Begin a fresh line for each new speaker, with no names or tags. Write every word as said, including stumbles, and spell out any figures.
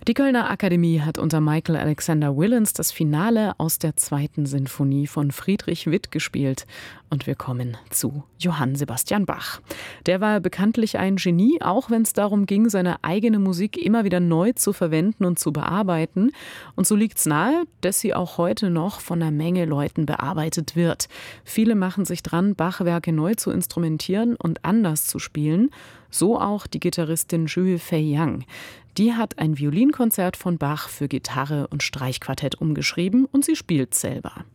Die Kölner Akademie hat unter Michael Alexander Willens das Finale aus der zweiten Sinfonie von Friedrich Witt gespielt. Und wir kommen zu Johann Sebastian Bach. Der war bekanntlich ein Genie, auch wenn es darum ging, seine eigene Musik immer wieder neu zu verwenden und zu bearbeiten. Und so liegt es nahe, dass sie auch heute noch von einer Menge Leuten bearbeitet wird. Viele machen sich dran, Bach-Werke neu zu instrumentieren und anders zu spielen. So auch die Gitarristin Zhu Feiyang. Die hat ein Violinkonzert von Bach für Gitarre und Streichquartett umgeschrieben und sie spielt selber.